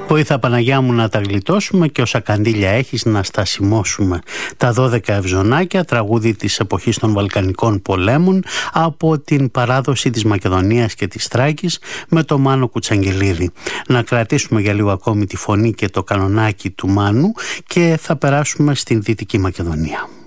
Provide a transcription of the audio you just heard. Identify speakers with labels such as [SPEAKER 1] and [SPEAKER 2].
[SPEAKER 1] Βοήθα Παναγιά μου να τα γλιτώσουμε και όσα καντήλια έχεις να στασιμώσουμε. Τα 12 ευζωνάκια, τραγούδι της εποχής των Βαλκανικών πολέμων από την παράδοση της Μακεδονίας και της Θράκης με το Μάνο Κουτσαγγελίδη. Να κρατήσουμε για λίγο ακόμη τη φωνή και το κανονάκι του Μάνου και θα περάσουμε στην Δυτική Μακεδονία.